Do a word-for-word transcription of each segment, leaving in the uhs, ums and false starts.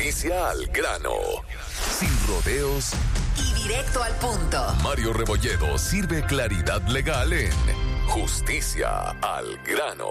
Justicia al grano. Sin rodeos y directo al punto. Mario Rebolledo sirve claridad legal en Justicia al grano.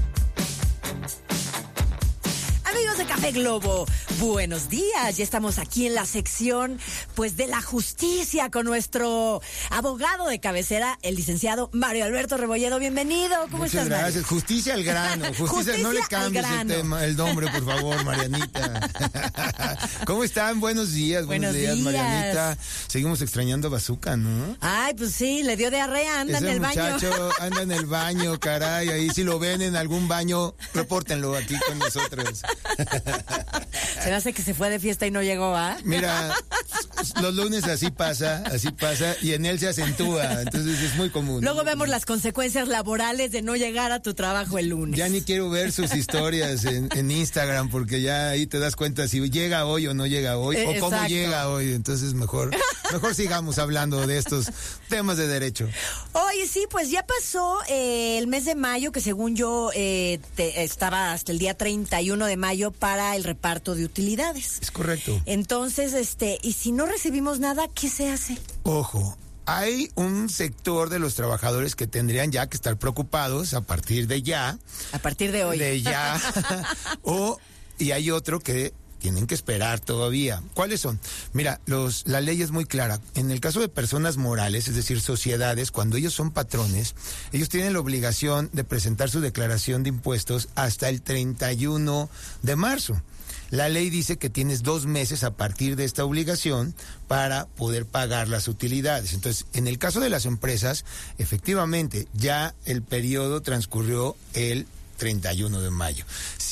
Amigos de Café Globo, buenos días. Ya estamos aquí en la sección, pues, de la justicia con nuestro abogado de cabecera, el licenciado Mario Alberto Rebolledo. Bienvenido. ¿Cómo Muchas estás, gracias. Mario? Justicia al grano. Justicia, Justicia no le cambies el tema, el nombre, por favor, Marianita. ¿Cómo están? Buenos días, buenos, Buenos días, días, Marianita. Seguimos extrañando a Bazooka, ¿no? Ay, pues sí, le dio diarrea, anda Ese en el muchacho baño. anda en el baño, caray. Ahí si lo ven en algún baño, repórtenlo aquí con nosotros. Se me hace que se fue de fiesta y no llegó, ¿ah? Mira, los lunes así pasa, así pasa, y en él se acentúa, entonces es muy común. Luego vemos las consecuencias laborales de no llegar a tu trabajo el lunes. Ya ni quiero ver sus historias en, en Instagram, porque ya ahí te das cuenta si llega hoy o no llega hoy, Eh, o cómo exacto. llega hoy, entonces mejor, mejor sigamos hablando de estos temas de derecho. Oye, sí, pues ya pasó eh, el mes de mayo, que según yo eh, te, estaba hasta el día treinta y uno de mayo para el reparto de utilidades. Es correcto. Entonces, este, y si no recibimos nada, ¿qué se hace? Ojo, hay un sector de los trabajadores que tendrían ya que estar preocupados a partir de ya. A partir de hoy. De ya. o, y hay otro que tienen que esperar todavía. ¿Cuáles son? Mira, los, la ley es muy clara. En el caso de personas morales, es decir, sociedades, cuando ellos son patrones, ellos tienen la obligación de presentar su declaración de impuestos hasta el treinta y uno de marzo. La ley dice que tienes dos meses a partir de esta obligación para poder pagar las utilidades. Entonces, en el caso de las empresas, efectivamente, ya el periodo transcurrió el treinta y uno de mayo.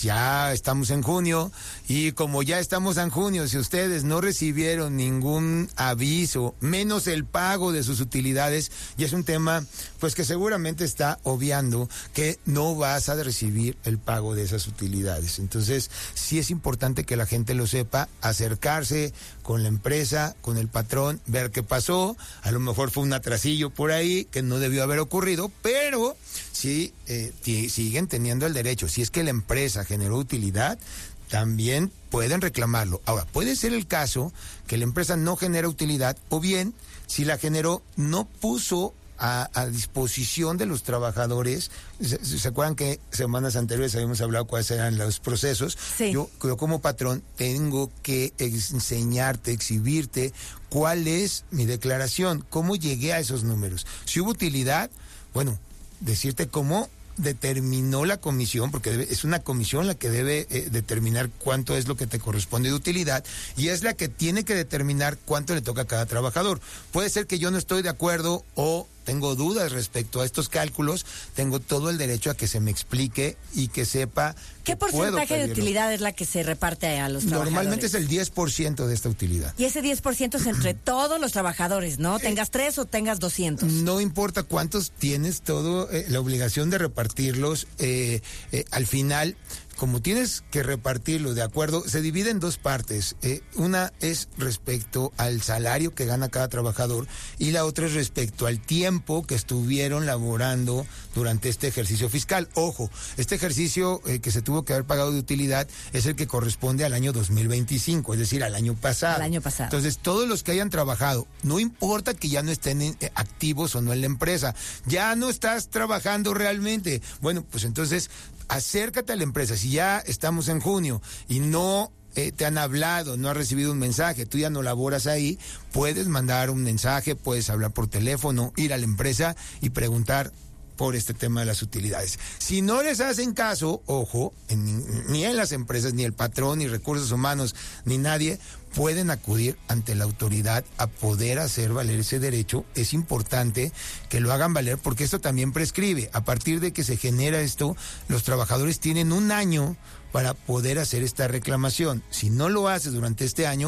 Ya estamos en junio y como ya estamos en junio, si ustedes no recibieron ningún aviso, menos el pago de sus utilidades, y es un tema pues que seguramente está obviando que no vas a recibir el pago de esas utilidades. Entonces, sí es importante que la gente lo sepa, acercarse con la empresa, con el patrón, ver qué pasó. A lo mejor fue un atrasillo por ahí que no debió haber ocurrido, pero sí eh, t- siguen teniendo el derecho. Si es que la empresa generó utilidad, también pueden reclamarlo. Ahora, puede ser el caso que la empresa no genera utilidad, o bien, si la generó, no puso a, a disposición de los trabajadores. ¿Se, se acuerdan que semanas anteriores habíamos hablado cuáles eran los procesos? Sí. Yo, yo como patrón tengo que enseñarte, exhibirte cuál es mi declaración, cómo llegué a esos números. Si hubo utilidad, bueno, decirte cómo determinó la comisión, porque debe, es una comisión la que debe eh, determinar cuánto es lo que te corresponde de utilidad, y es la que tiene que determinar cuánto le toca a cada trabajador. Puede ser que yo no estoy de acuerdo o tengo dudas respecto a estos cálculos, tengo todo el derecho a que se me explique y que sepa ¿Qué que puedo porcentaje de pedirlo. utilidad es la que se reparte a los trabajadores? Normalmente es el diez por ciento de esta utilidad. Y ese diez por ciento es entre todos los trabajadores, ¿no? Tengas tres o tengas doscientos. No importa cuántos tienes, todo eh, la obligación de repartirlos. Eh, eh, al final, como tienes que repartirlo de acuerdo, se divide en dos partes. Eh, una es respecto al salario que gana cada trabajador y la otra es respecto al tiempo que estuvieron laborando durante este ejercicio fiscal. Ojo, este ejercicio eh, que se tuvo que haber pagado de utilidad es el que corresponde al año dos mil veinticinco, es decir, al año pasado. Al año pasado. Entonces, todos los que hayan trabajado, no importa que ya no estén eh, activos o no en la empresa, ya no estás trabajando realmente. Bueno, pues entonces, acércate a la empresa. Si ya estamos en junio y no eh, te han hablado, no has recibido un mensaje, tú ya no laboras ahí, puedes mandar un mensaje, puedes hablar por teléfono, ir a la empresa y preguntar por este tema de las utilidades. Si no les hacen caso, ojo, en, ni en las empresas, ni el patrón, ni recursos humanos, ni nadie, pueden acudir ante la autoridad a poder hacer valer ese derecho. Es importante que lo hagan valer porque esto también prescribe. A partir de que se genera esto, los trabajadores tienen un año para poder hacer esta reclamación. Si no lo haces durante este año,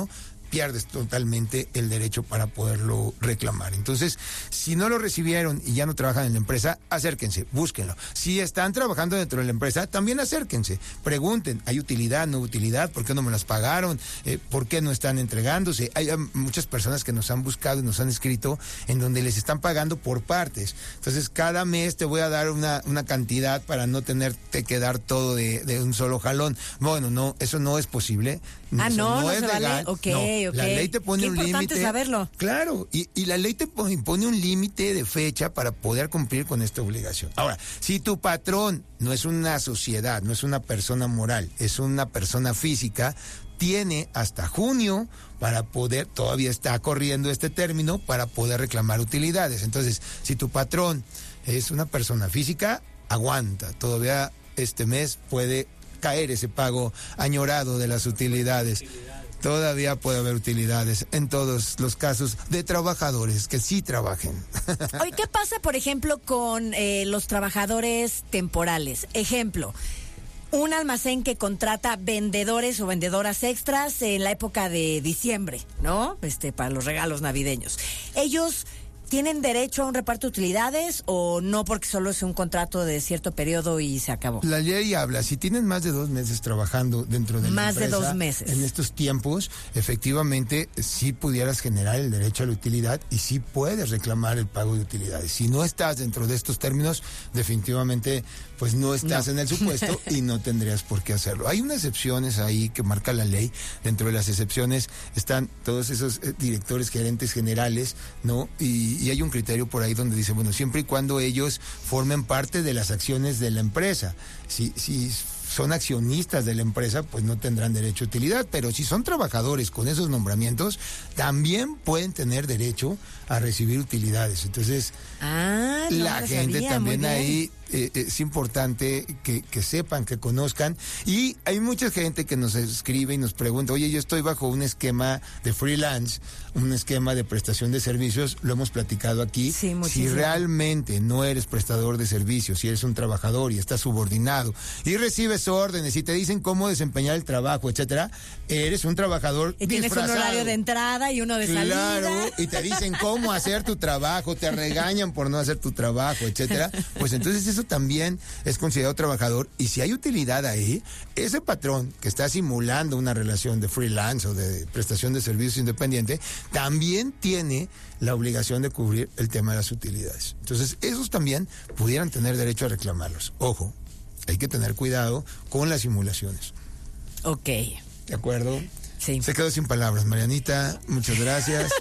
pierdes totalmente el derecho para poderlo reclamar. Entonces, si no lo recibieron y ya no trabajan en la empresa, acérquense, búsquenlo. Si están trabajando dentro de la empresa, también acérquense, pregunten, ¿hay utilidad, no utilidad? ¿Por qué no me las pagaron? Eh, ¿Por qué no están entregándose? Hay um, muchas personas que nos han buscado y nos han escrito en donde les están pagando por partes. Entonces, cada mes te voy a dar una, una cantidad para no tenerte que dar todo de, de un solo jalón. Bueno, no, eso no es posible. Ah, eso no, no, no es se legal. vale. Ok, no, ok. La ley te pone Qué un importante límite. saberlo. Claro, y, y la ley te impone un límite de fecha para poder cumplir con esta obligación. Ahora, si tu patrón no es una sociedad, no es una persona moral, es una persona física, tiene hasta junio para poder, todavía está corriendo este término, para poder reclamar utilidades. Entonces, si tu patrón es una persona física, aguanta, todavía este mes puede caer ese pago añorado de las utilidades. Todavía puede haber utilidades en todos los casos de trabajadores que sí trabajen. Oye, ¿qué pasa, por ejemplo, con eh, los trabajadores temporales? Ejemplo, un almacén que contrata vendedores o vendedoras extras en la época de diciembre, ¿no? Este, para los regalos navideños. Ellos ¿tienen derecho a un reparto de utilidades o no, porque solo es un contrato de cierto periodo y se acabó? La ley habla, si tienen más de dos meses trabajando dentro de la Más empresa, de dos meses. en estos tiempos, efectivamente, sí pudieras generar el derecho a la utilidad y sí puedes reclamar el pago de utilidades. Si no estás dentro de estos términos, definitivamente, pues no estás No. en el supuesto y no tendrías por qué hacerlo. Hay unas excepciones ahí que marca la ley. Dentro de las excepciones están todos esos eh, directores, gerentes generales, ¿no? Y, y hay un criterio por ahí donde dice, bueno, siempre y cuando ellos formen parte de las acciones de la empresa. Si, si son accionistas de la empresa, pues no tendrán derecho a utilidad, pero si son trabajadores con esos nombramientos, también pueden tener derecho a recibir utilidades. Entonces, ah, no la lo gente sabía, también muy bien. ahí eh, es importante que, que sepan, que conozcan. Y hay mucha gente que nos escribe y nos pregunta, oye, yo estoy bajo un esquema de freelance, un esquema de prestación de servicios, lo hemos platicado aquí. Sí, si muchísimo. realmente no eres prestador de servicios, si eres un trabajador y estás subordinado y recibes órdenes y te dicen cómo desempeñar el trabajo, etcétera, eres un trabajador Y tienes disfrazado. un horario de entrada y uno de Claro, salida. y te dicen cómo hacer tu trabajo, te regañan por no hacer tu trabajo, etcétera. Pues entonces eso también es considerado trabajador. Y si hay utilidad ahí, ese patrón que está simulando una relación de freelance o de prestación de servicios independiente, también tiene la obligación de cubrir el tema de las utilidades. Entonces, esos también pudieran tener derecho a reclamarlos. Ojo, hay que tener cuidado con las simulaciones. Ok. ¿De acuerdo? Sí. Se quedó sin palabras, Marianita. Muchas gracias.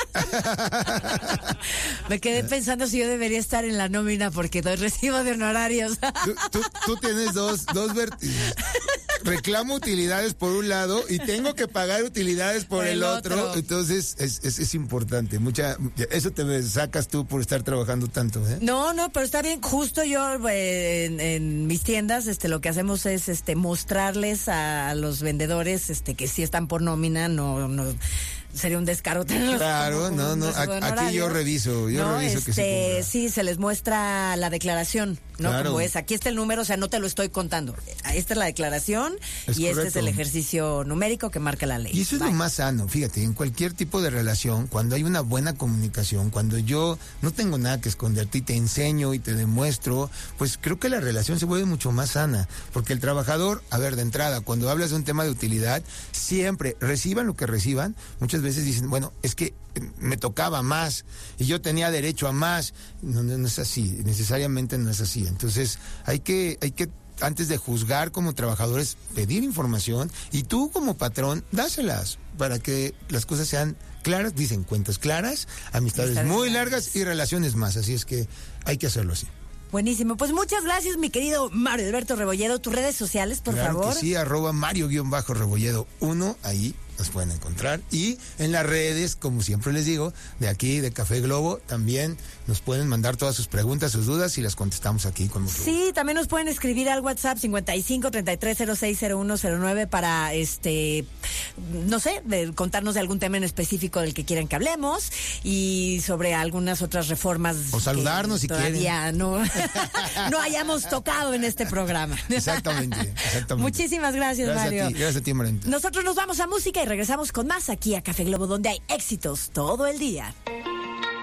Me quedé pensando si yo debería estar en la nómina porque doy recibo de honorarios. Tú, tú, tú tienes dos, dos vértices. Reclamo utilidades por un lado y tengo que pagar utilidades por, por el, el otro. otro. Entonces es, es, es importante. Mucha, eso te sacas tú por estar trabajando tanto, ¿eh? No, no, pero está bien. Justo yo eh, en, en mis tiendas, este, lo que hacemos es, este, mostrarles a, a los vendedores, este, que sí están por nómina, no, no. Sería un descaro tenerlos. Claro, como, no, no. Aquí yo reviso, yo no, reviso este, que se cumpla. Sí, se les muestra la declaración, ¿no? Claro. Como es, aquí está el número, o sea, no te lo estoy contando. Esta es la declaración es y correcto. Este es el ejercicio numérico que marca la ley. Y eso es Bye. lo más sano, fíjate, en cualquier tipo de relación, cuando hay una buena comunicación, cuando yo no tengo nada que esconderte y te enseño y te demuestro, pues creo que la relación se vuelve mucho más sana, porque el trabajador, a ver, de entrada, cuando hablas de un tema de utilidad, siempre, reciban lo que reciban, muchas veces dicen, bueno, es que me tocaba más y yo tenía derecho a más. No, no, no es así, necesariamente no es así. Entonces, hay que, hay que antes de juzgar como trabajadores, pedir información y tú como patrón, dáselas para que las cosas sean claras, dicen cuentas claras, amistades, amistades muy largas y relaciones más, así es que hay que hacerlo así. Buenísimo, pues muchas gracias, mi querido Mario Alberto Rebolledo. Tus redes sociales, por claro favor. Que sí, arroba Mario-Rebolledo uno, ahí nos pueden encontrar. Y en las redes, como siempre les digo, de aquí, de Café Globo, también nos pueden mandar todas sus preguntas, sus dudas y las contestamos aquí con mucho gusto. Sí, también nos pueden escribir al WhatsApp cincuenta y cinco, treinta y tres, cero seis, cero uno cero nueve para, este, no sé, de contarnos de algún tema en específico del que quieran que hablemos y sobre algunas otras reformas. O saludarnos si quieren. Todavía no, no hayamos tocado en este programa. Exactamente, exactamente. Muchísimas gracias, gracias Mario. A ti, gracias a ti, Marenta. Nosotros nos vamos a música y y regresamos con más aquí a Café Globo, donde hay éxitos todo el día.